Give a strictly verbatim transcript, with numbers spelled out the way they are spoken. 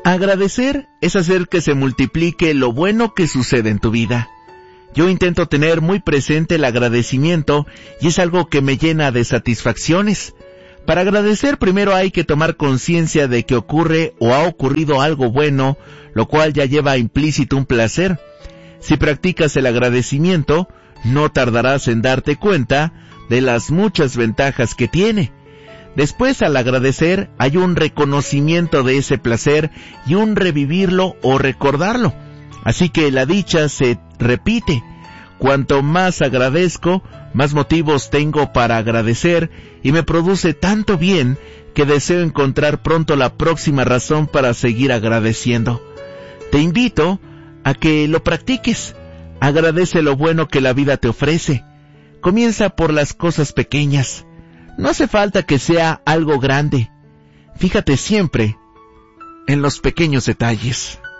Agradecer es hacer que se multiplique lo bueno que sucede en tu vida. Yo intento tener muy presente el agradecimiento y es algo que me llena de satisfacciones. Para agradecer primero hay que tomar conciencia de que ocurre o ha ocurrido algo bueno, lo cual ya lleva implícito un placer. Si practicas el agradecimiento, no tardarás en darte cuenta de las muchas ventajas que tiene. Después, al agradecer, hay un reconocimiento de ese placer y un revivirlo o recordarlo. Así que la dicha se repite. Cuanto más agradezco, más motivos tengo para agradecer y me produce tanto bien que deseo encontrar pronto la próxima razón para seguir agradeciendo. Te invito a que lo practiques. Agradece lo bueno que la vida te ofrece. Comienza por las cosas pequeñas. No hace falta que sea algo grande. Fíjate siempre en los pequeños detalles.